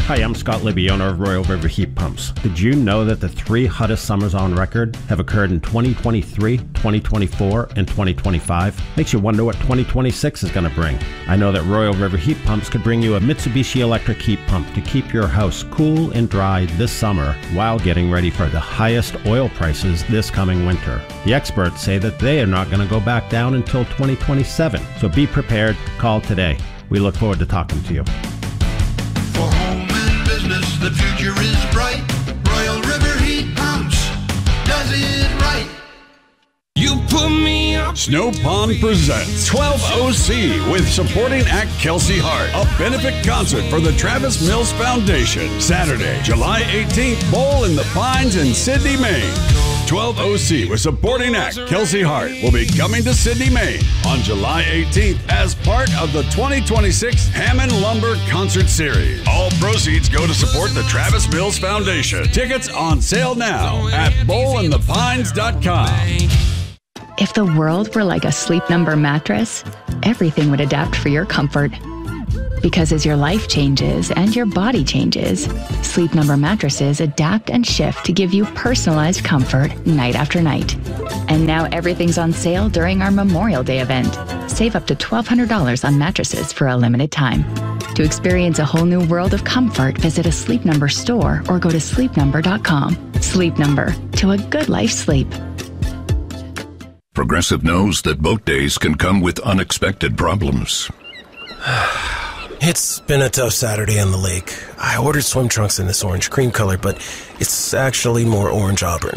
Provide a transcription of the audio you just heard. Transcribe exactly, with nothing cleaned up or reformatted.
Hi, I'm Scott Libby, owner of Royal River Heat Pumps. Did you know that the three hottest summers on record have occurred in twenty twenty-three, twenty twenty-four, and twenty twenty-five? Makes you wonder what twenty twenty-six is going to bring. I know that Royal River Heat Pumps could bring you a Mitsubishi electric heat pump to keep your house cool and dry this summer while getting ready for the highest oil prices this coming winter. The experts say that they are not going to go back down until twenty twenty-seven, so be prepared. Call today. We look forward to talking to you. For home and business, the future is bright. Royal River Heat Pumps does it right. You put me up. Snow Pond presents twelve O C with supporting act Kelsey Hart, a benefit concert for the Travis Mills Foundation. Saturday, July eighteenth, Bowl in the Pines in Sydney, Maine. twelve O C with supporting act Kelsey Hart will be coming to Sydney, Maine on July eighteenth as part of the twenty twenty-six Hammond Lumber Concert Series. All proceeds go to support the Travis Mills Foundation. Tickets on sale now at bowl in the pines dot com. If the world were like a Sleep Number mattress, everything would adapt for your comfort. Because as your life changes and your body changes, Sleep Number mattresses adapt and shift to give you personalized comfort night after night. And now everything's on sale during our Memorial Day event. Save up to twelve hundred dollars on mattresses for a limited time. To experience a whole new world of comfort, visit a Sleep Number store or go to sleep number dot com. Sleep Number, to a good life sleep. Progressive knows that boat days can come with unexpected problems. It's been a tough Saturday on the lake. I ordered swim trunks in this orange cream color, but it's actually more orange auburn.